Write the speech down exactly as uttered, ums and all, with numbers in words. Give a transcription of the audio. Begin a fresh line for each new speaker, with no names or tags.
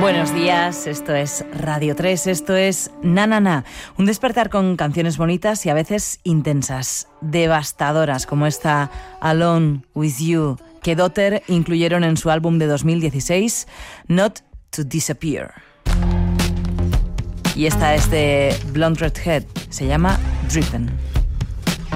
Buenos días, esto es Radio tres, esto es Na Na Na, un despertar con canciones bonitas y a veces intensas, devastadoras, como esta Alone With You, que Dotter incluyeron en su álbum de dos mil dieciséis, Not To Disappear. Y esta es de Blonde Redhead, se llama Drippin'.